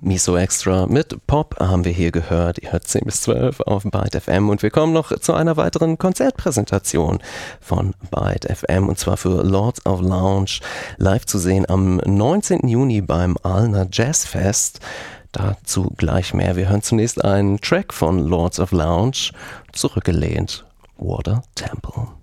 Miso Extra mit Pop haben wir hier gehört. Ihr hört 10 bis 12 auf Byte FM und wir kommen noch zu einer weiteren Konzertpräsentation von Byte FM und zwar für Lords of Lounge live zu sehen am 19. Juni beim Aalener Jazzfest. Dazu gleich mehr. Wir hören zunächst einen Track von Lords of Lounge, zurückgelehnt, Water Temple.